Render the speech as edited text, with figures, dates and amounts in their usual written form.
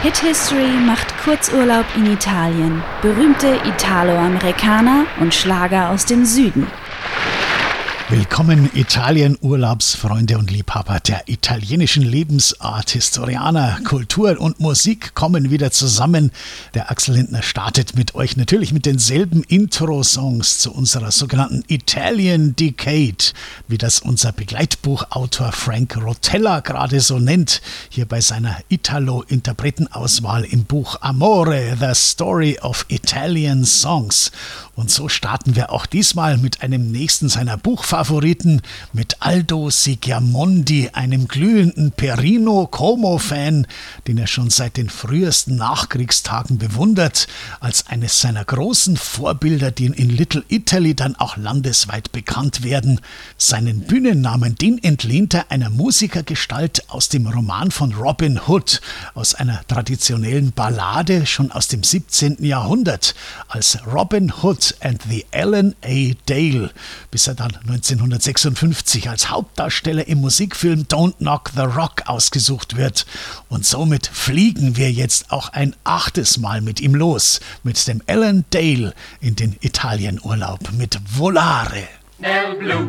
Hit History macht Kurzurlaub in Italien, berühmte Italo-Amerikaner und Schlager aus dem Süden. Willkommen Italien-Urlaubsfreunde und Liebhaber der italienischen Lebensart. Historianer, Kultur und Musik kommen wieder zusammen. Der Axel Lindner startet mit euch natürlich mit denselben Intro-Songs zu unserer sogenannten Italian Decade, wie das unser Begleitbuchautor Frank Rotella gerade so nennt, hier bei seiner Italo-Interpretenauswahl im Buch Amore, The Story of Italian Songs. Und so starten wir auch diesmal mit einem nächsten seiner Buchfavoriten, mit Aldo Sigiamondi, einem glühenden Perino Como-Fan, den er schon seit den frühesten Nachkriegstagen bewundert, als eines seiner großen Vorbilder, die in Little Italy dann auch landesweit bekannt werden. Seinen Bühnennamen, den entlehnt er einer Musikergestalt aus dem Roman von Robin Hood, aus einer traditionellen Ballade schon aus dem 17. Jahrhundert, als Robin Hood and the Alan A. Dale, bis er dann 1956 als Hauptdarsteller im Musikfilm Don't Knock the Rock ausgesucht wird. Und somit fliegen wir jetzt auch ein 8. Mal mit ihm los, mit dem Alan Dale in den Italienurlaub mit Volare. Nel blu